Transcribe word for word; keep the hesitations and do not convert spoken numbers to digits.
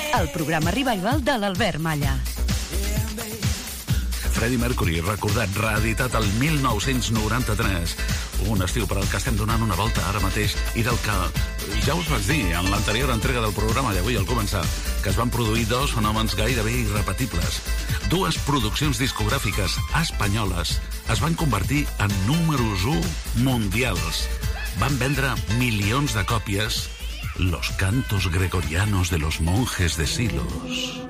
el programa Revival de l'Albert Malla. Freddie Mercury, recordat, reeditat el mil nou-cents noranta-tres. Un estiu per al que estem donant una volta ara mateix i del que ja us vaig dir en l'anterior entrega del programa d'avui al començar, que es van produir dos fenòmens gairebé irrepetibles. Dues produccions discogràfiques espanyoles es van convertir en números u mundials. Van vendre milions de còpies. Los cantos gregorianos de los monjes de Silos.